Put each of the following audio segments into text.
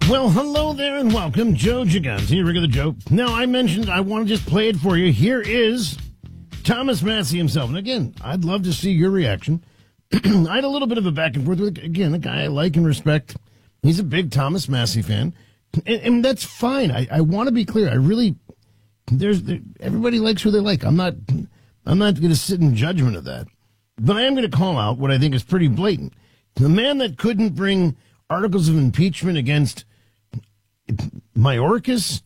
Well, hello there and welcome. Joe Gigante here, regular Joe. Now, I mentioned I want to just play it for you. Here is Thomas Massie himself. And again, I'd love to see your reaction. I had a little bit of a back and forth with, again, a guy I like and respect. He's a big Thomas Massie fan. And that's fine. I want to be clear. I really, everybody likes who they like. I'm not going to sit in judgment of that. But I am going to call out what I think is pretty blatant. The man that couldn't bring articles of impeachment against Mayorkas,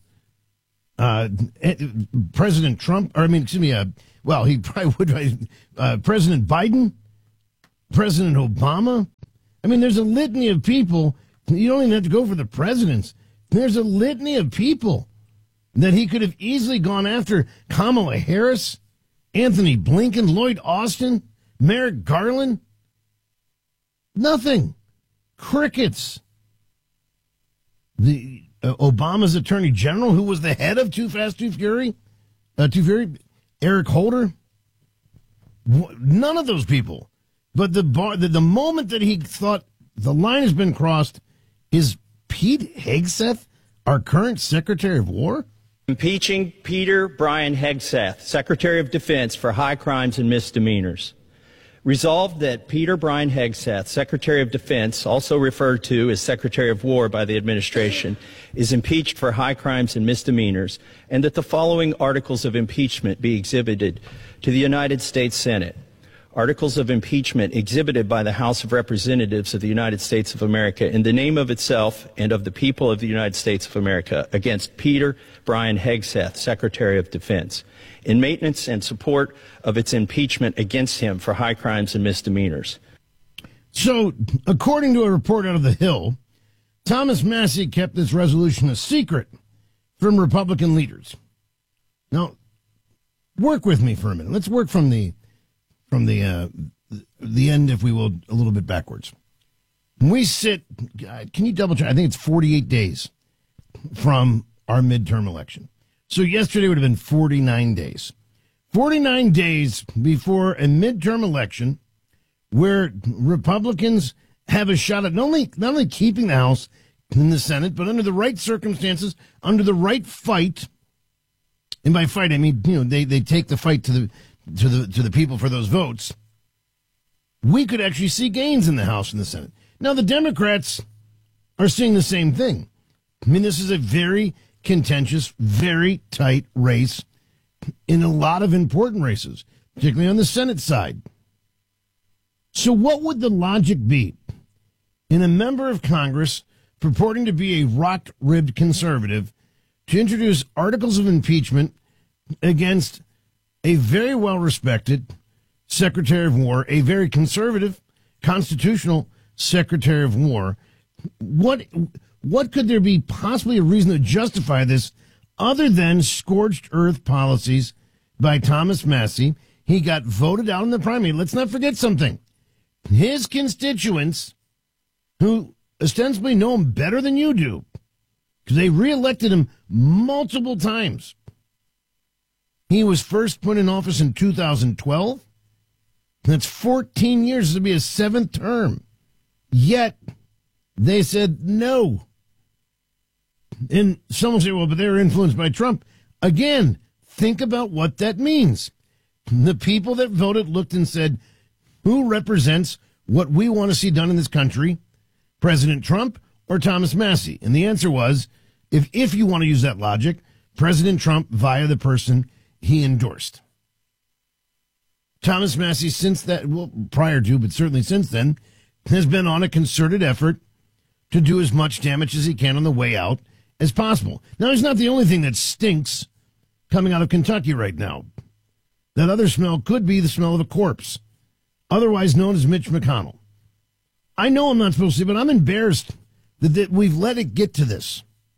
President Trump, or he probably would, President Biden, President Obama. I mean, there's a litany of people. You don't even have to go for the presidents. There's a litany of people that he could have easily gone after. Kamala Harris, Anthony Blinken, Lloyd Austin, Merrick Garland. Nothing. Crickets. The Obama's Attorney General, who was the head of Too Fast, Too Fury, Eric Holder. None of those people. But the moment that he thought the line has been crossed is Pete Hegseth, our current Secretary of War? Impeaching Peter Brian Hegseth, Secretary of Defense, for high crimes and misdemeanors. Resolved that Peter Brian Hegseth, Secretary of Defense, also referred to as Secretary of War by the administration, is impeached for high crimes and misdemeanors, and that the following articles of impeachment be exhibited to the United States Senate. Articles of impeachment exhibited by the House of Representatives of the United States of America in the name of itself and of the people of the United States of America against Peter Brian Hegseth, Secretary of Defense, in maintenance and support of its impeachment against him for high crimes and misdemeanors. So, according to a report out of the Hill, Thomas Massie kept this resolution a secret from Republican leaders. Now, work with me for a minute. Let's work from the end, if we will, a little bit backwards. We sit, can you double check? I think it's 48 days from our midterm election. So yesterday would have been 49 days. 49 days before a midterm election where Republicans have a shot at not only keeping the House and the Senate, but under the right circumstances, under the right fight. And by fight, I mean, they take the fight to the people for those votes. We could actually see gains in the House and the Senate. Now, the Democrats are seeing the same thing. I mean, this is a very contentious, very tight race in a lot of important races, particularly on the Senate side. So what would the logic be in a member of Congress purporting to be a rock-ribbed conservative to introduce articles of impeachment against a very well-respected Secretary of War, a very conservative, constitutional Secretary of War? What could there be possibly a reason to justify this other than scorched earth policies by Thomas Massie? He got voted out in the primary. Let's not forget something. His constituents, who ostensibly know him better than you do, because they reelected him multiple times. He was first put in office in 2012. That's 14 years. This will be his seventh term. Yet, they said no. And some will say, well, but they were influenced by Trump. Again, think about what that means. The people that voted looked and said, who represents what we want to see done in this country? President Trump or Thomas Massie? And the answer was, if you want to use that logic, President Trump via the person he endorsed. Thomas Massie, since that, well, prior to, but certainly since then, has been on a concerted effort to do as much damage as he can on the way out as possible. Now, it's not the only thing that stinks coming out of Kentucky right now. That other smell could be the smell of a corpse, otherwise known as Mitch McConnell. I know I'm not supposed to, but I'm embarrassed that we've let it get to this.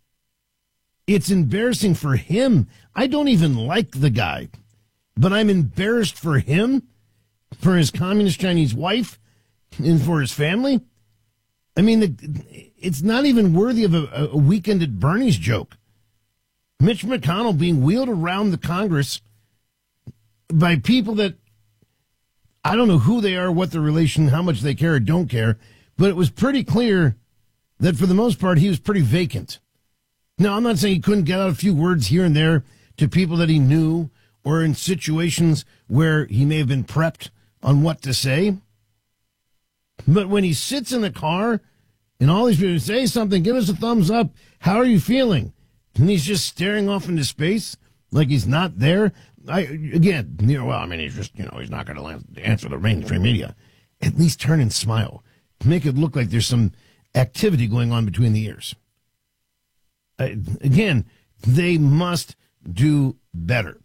It's embarrassing for him. I don't even like the guy, but I'm embarrassed for him, for his communist Chinese wife, and for his family. I mean, it's not even worthy of a weekend at Bernie's joke. Mitch McConnell being wheeled around the Congress by people that I don't know who they are, what their relation, how much they care or don't care, but it was pretty clear that for the most part, he was pretty vacant. Now, I'm not saying he couldn't get out a few words here and there to people that he knew or in situations where he may have been prepped on what to say. But when he sits in the car and all these people say something, give us a thumbs up, how are you feeling? And he's just staring off into space like he's not there. He's just, he's not going to answer the mainstream media. At least turn and smile. Make it look like there's some activity going on between the ears. Again, they must do better.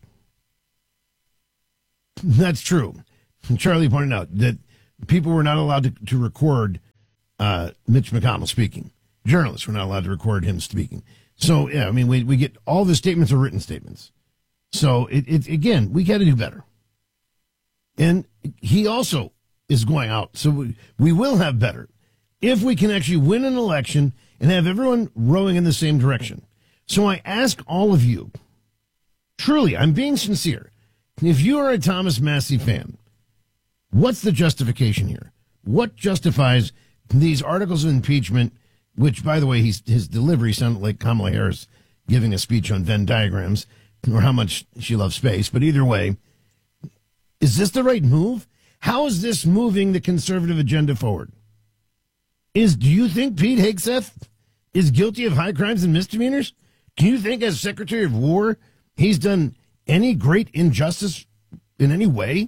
That's true. Charlie pointed out that people were not allowed to record Mitch McConnell speaking. Journalists were not allowed to record him speaking. So, yeah, I mean, we get all the statements are written statements. So, again, we got to do better. And he also is going out. So we will have better if we can actually win an election and have everyone rowing in the same direction. So I ask all of you, truly, I'm being sincere. If you are a Thomas Massie fan, what's the justification here? What justifies these articles of impeachment, which, by the way, his delivery sounded like Kamala Harris giving a speech on Venn diagrams or how much she loves space. But either way, is this the right move? How is this moving the conservative agenda forward? Do you think Pete Hegseth is guilty of high crimes and misdemeanors? Do you think as Secretary of War, he's done any great injustice in any way?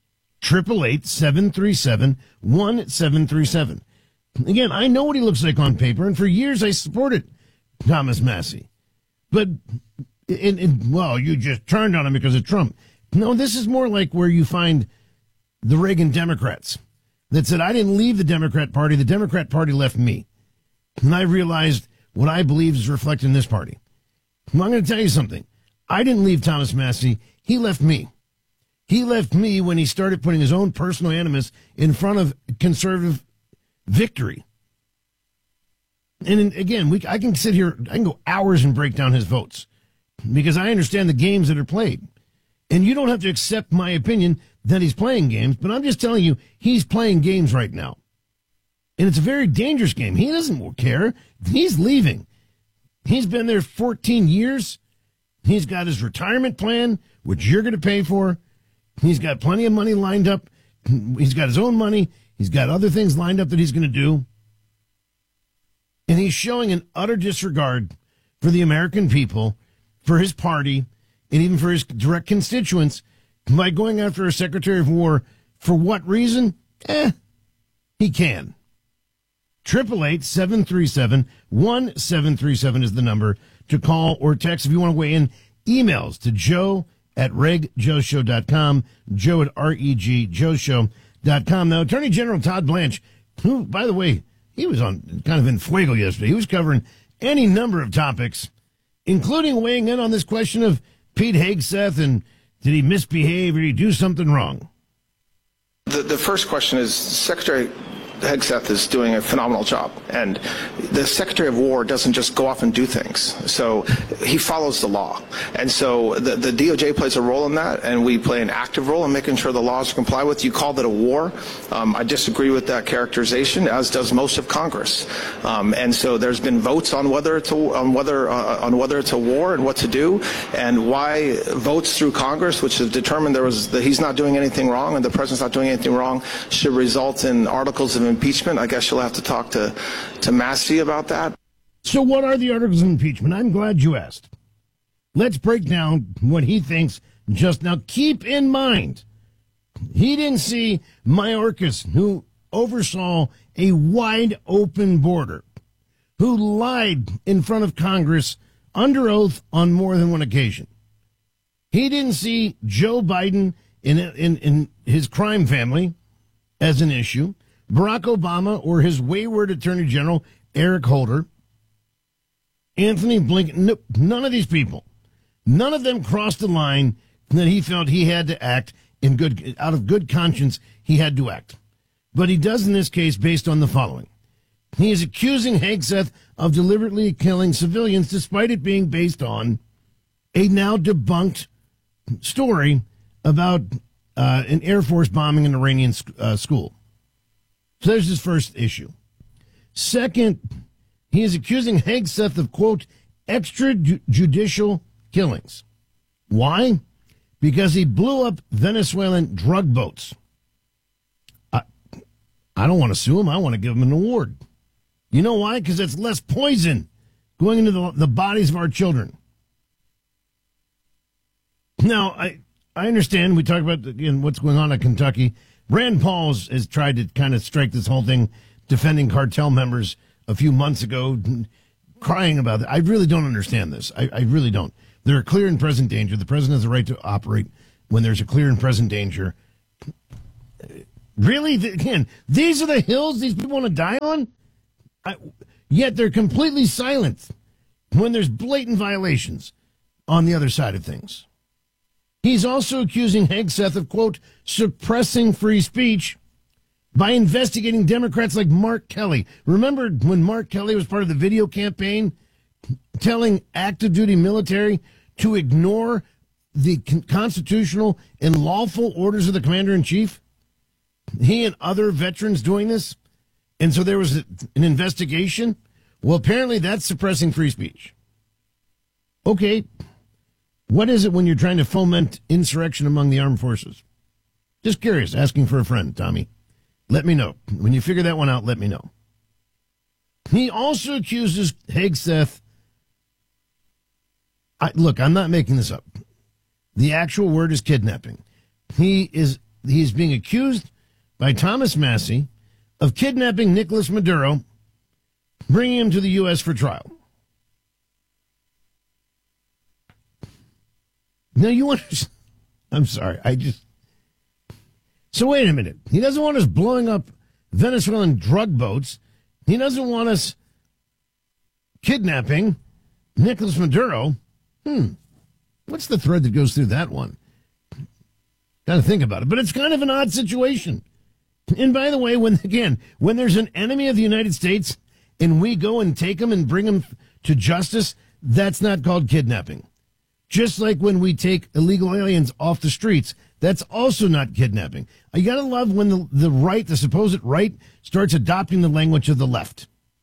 888-737-1737. Again, I know what he looks like on paper, and for years I supported Thomas Massie. But, you just turned on him because of Trump. No, this is more like where you find the Reagan Democrats that said, I didn't leave the Democrat Party. The Democrat Party left me. And I realized what I believe is reflected in this party. Well, I'm going to tell you something. I didn't leave Thomas Massie. He left me. He left me when he started putting his own personal animus in front of conservative victory. And again, I can sit here, I can go hours and break down his votes because I understand the games that are played. And you don't have to accept my opinion that he's playing games, but I'm just telling you, he's playing games right now. And it's a very dangerous game. He doesn't care. He's leaving. He's been there 14 years. He's got his retirement plan, which you're going to pay for. He's got plenty of money lined up. He's got his own money. He's got other things lined up that he's going to do. And he's showing an utter disregard for the American people, for his party, and even for his direct constituents by going after a Secretary of War. For what reason? He can. 888-737-1737 is the number to call or text if you want to weigh in. Emails to joe@regjoeshow.com, joe@regjoshow.com. Now, Attorney General Todd Blanche, who, by the way, he was on kind of in fuego yesterday. He was covering any number of topics, including weighing in on this question of Pete Hegseth and did he misbehave or did he do something wrong? The first question is Secretary Hegseth is doing a phenomenal job, and the Secretary of War doesn't just go off and do things. So he follows the law, and so the DOJ plays a role in that, and we play an active role in making sure the laws are complied with. You called it a war. I disagree with that characterization, as does most of Congress. And so there's been votes on whether it's a war and what to do, and why votes through Congress, which have determined that he's not doing anything wrong and the president's not doing anything wrong, should result in articles of impeachment. I guess you'll have to talk to Massie about that. So what are the articles of impeachment? I'm glad you asked. Let's break down what he thinks just now. Keep in mind, he didn't see Mayorkas, who oversaw a wide open border, who lied in front of Congress under oath on more than one occasion. He didn't see Joe Biden in his crime family as an issue. Barack Obama or his wayward Attorney General, Eric Holder, Anthony Blinken, no, none of these people, none of them crossed the line that he felt he had to act out of good conscience, he had to act. But he does in this case based on the following. He is accusing Hegseth of deliberately killing civilians despite it being based on a now debunked story about an Air Force bombing an Iranian school. So there's his first issue. Second, He is accusing Hegseth of, quote, extrajudicial killings. Why? Because he blew up Venezuelan drug boats. I don't want to sue him. I want to give him an award. You know why? Because it's less poison going into the bodies of our children. Now, I understand we talk about again what's going on in Kentucky. Rand Paul has tried to kind of strike this whole thing defending cartel members a few months ago, crying about it. I really don't understand this. I really don't. They're a clear and present danger. The president has the right to operate when there's a clear and present danger. Really? Again, these are the hills these people want to die on? Yet they're completely silent when there's blatant violations on the other side of things. He's also accusing Hegseth of, quote, suppressing free speech by investigating Democrats like Mark Kelly. Remember when Mark Kelly was part of the video campaign telling active duty military to ignore the constitutional and lawful orders of the commander-in-chief? He and other veterans doing this? And so there was an investigation? Well, apparently that's suppressing free speech. Okay. What is it when you're trying to foment insurrection among the armed forces? Just curious, asking for a friend, Tommy. Let me know. When you figure that one out, let me know. He also accuses Hegseth. Look, I'm not making this up. The actual word is kidnapping. He's being accused by Thomas Massie of kidnapping Nicolas Maduro, bringing him to the U.S. for trial. Now, I'm sorry, So wait a minute. He doesn't want us blowing up Venezuelan drug boats. He doesn't want us kidnapping Nicolas Maduro. What's the thread that goes through that one? Got to think about it. But it's kind of an odd situation. And by the way, when there's an enemy of the United States and we go and take them and bring them to justice, that's not called kidnapping. Just like when we take illegal aliens off the streets, that's also not kidnapping. You got to love when the right, the supposed right, starts adopting the language of the left.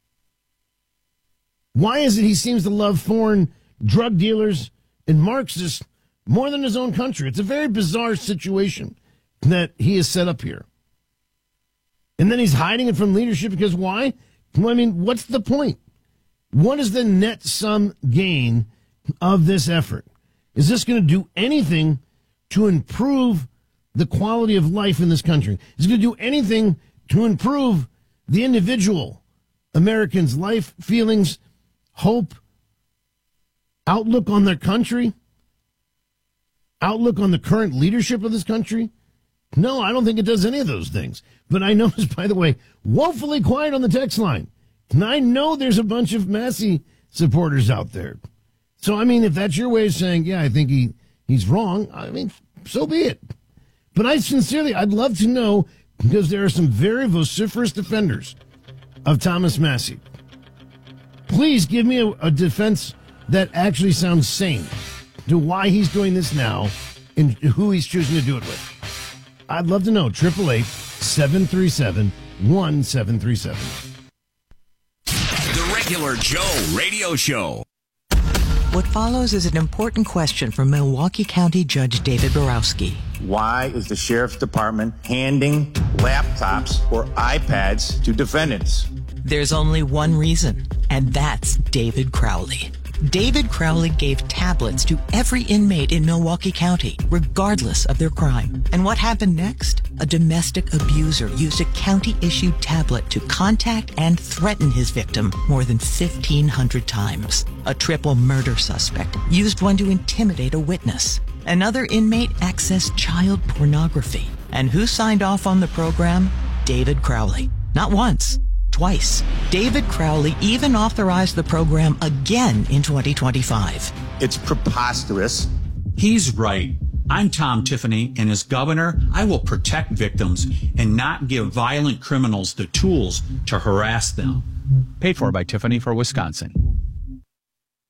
Why is it he seems to love foreign drug dealers and Marxists more than his own country? It's a very bizarre situation that he has set up here. And then he's hiding it from leadership because why? Well, I mean, what's the point? What is the net sum gain of this effort? Is this going to do anything to improve the quality of life in this country? Is it going to do anything to improve the individual Americans' life, feelings, hope, outlook on their country, outlook on the current leadership of this country? No, I don't think it does any of those things. But I noticed, by the way, woefully quiet on the text line. And I know there's a bunch of Massie supporters out there. So, I mean, if that's your way of saying, yeah, I think he's wrong, I mean, so be it. But I'd love to know, because there are some very vociferous defenders of Thomas Massie. Please give me a defense that actually sounds sane to why he's doing this now and who he's choosing to do it with. I'd love to know. 888-737-1737. The Regular Joe Radio Show. What follows is an important question from Milwaukee County Judge David Borowski. Why is the Sheriff's Department handing laptops or iPads to defendants? There's only one reason, and that's David Crowley. David Crowley gave tablets to every inmate in Milwaukee County, regardless of their crime. And what happened next? A domestic abuser used a county-issued tablet to contact and threaten his victim more than 1,500 times. A triple murder suspect used one to intimidate a witness. Another inmate accessed child pornography. And who signed off on the program? David Crowley. Not once. Twice. David Crowley even authorized the program again in 2025. It's preposterous. He's right. I'm Tom Tiffany, and as governor, I will protect victims and not give violent criminals the tools to harass them. Paid for by Tiffany for Wisconsin.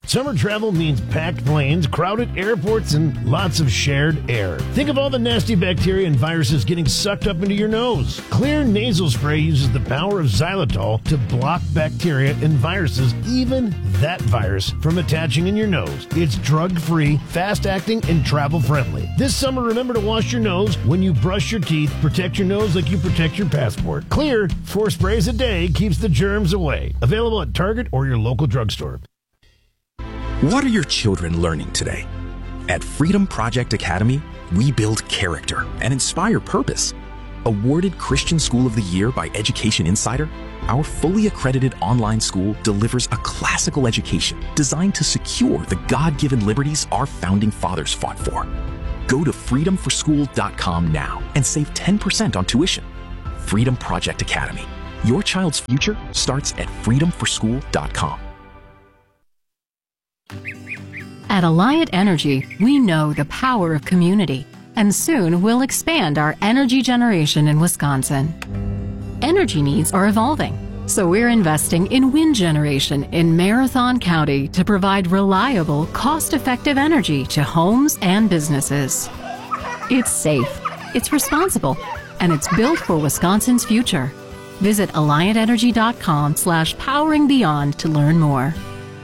Summer travel means packed planes, crowded airports, and lots of shared air. Think of all the nasty bacteria and viruses getting sucked up into your nose. Clear nasal spray uses the power of xylitol to block bacteria and viruses, even that virus, from attaching in your nose. It's drug-free, fast-acting, and travel-friendly. This summer, remember to wash your nose when you brush your teeth. Protect your nose like you protect your passport. Clear, 4 sprays a day keeps the germs away. Available at Target or your local drugstore. What are your children learning today? At Freedom Project Academy, we build character and inspire purpose. Awarded Christian School of the Year by Education Insider, our fully accredited online school delivers a classical education designed to secure the God-given liberties our founding fathers fought for. Go to freedomforschool.com now and save 10% on tuition. Freedom Project Academy. Your child's future starts at freedomforschool.com. At Alliant Energy, we know the power of community, and soon we'll expand our energy generation in Wisconsin. Energy needs are evolving, so we're investing in wind generation in Marathon County to provide reliable, cost-effective energy to homes and businesses. It's safe, it's responsible, and it's built for Wisconsin's future. Visit AlliantEnergy.com/poweringBeyond to learn more.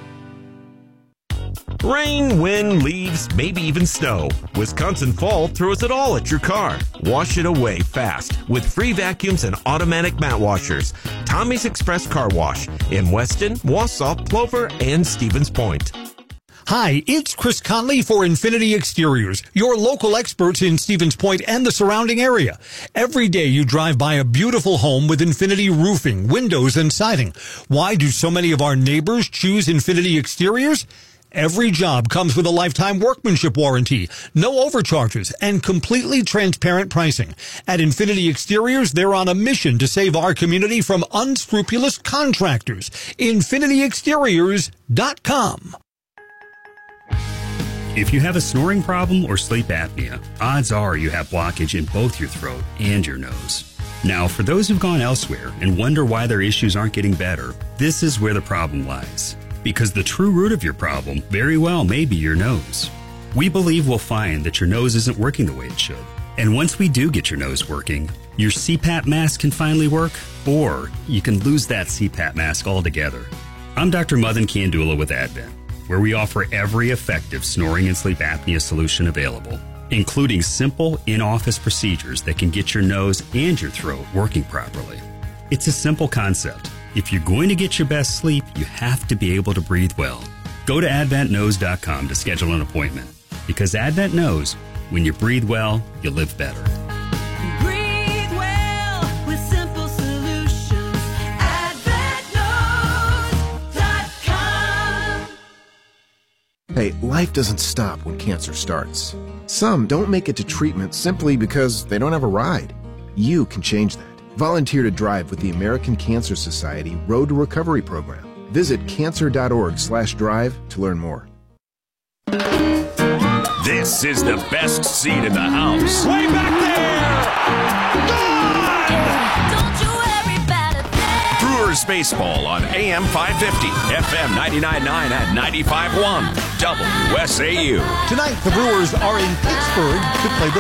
Rain, wind, leaves, maybe even snow. Wisconsin Fall throws it all at your car. Wash it away fast with free vacuums and automatic mat washers. Tommy's Express Car Wash in Weston, Wausau, Plover, and Stevens Point. Hi, it's Chris Conley for Infinity Exteriors, your local experts in Stevens Point and the surrounding area. Every day you drive by a beautiful home with Infinity roofing, windows, and siding. Why do so many of our neighbors choose Infinity Exteriors? Every job comes with a lifetime workmanship warranty, no overcharges, and completely transparent pricing. At Infinity Exteriors, they're on a mission to save our community from unscrupulous contractors. InfinityExteriors.com. If you have a snoring problem or sleep apnea, odds are you have blockage in both your throat and your nose. Now, for those who've gone elsewhere and wonder why their issues aren't getting better, this is where the problem lies. Because the true root of your problem very well may be your nose. We believe we'll find that your nose isn't working the way it should. And once we do get your nose working, your CPAP mask can finally work, or you can lose that CPAP mask altogether. I'm Dr. Madan Kandula with Advent, where we offer every effective snoring and sleep apnea solution available, including simple in-office procedures that can get your nose and your throat working properly. It's a simple concept. If you're going to get your best sleep, you have to be able to breathe well. Go to AdventKnows.com to schedule an appointment. Because Advent knows when you breathe well, you live better. Breathe well with simple solutions. AdventKnows.com. Hey, life doesn't stop when cancer starts. Some don't make it to treatment simply because they don't have a ride. You can change that. Volunteer to drive with the American Cancer Society Road to Recovery program. Visit cancer.org/drive to learn more. This is the best seat in the house. Way back there! Don't you worry about a thing. Brewers baseball on AM 550, FM 99.9 and 95.1, WSAU. Tonight, the Brewers are in Pittsburgh to play the